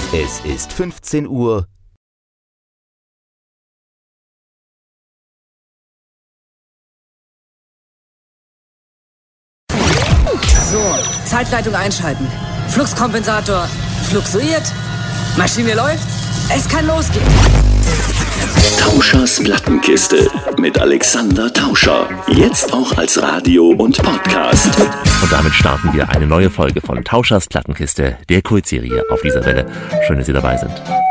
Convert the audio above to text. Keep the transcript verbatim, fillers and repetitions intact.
Es ist fünfzehn Uhr. So, Zeitleitung einschalten. Fluxkompensator fluxuiert. Maschine läuft. Es kann losgehen. Tauschers Plattenkiste mit Alexander Tauscher. Jetzt auch als Radio und Podcast. Und damit starten wir eine neue Folge von Tauschers Plattenkiste, der Kultserie auf dieser Welle. Schön, dass Sie dabei sind.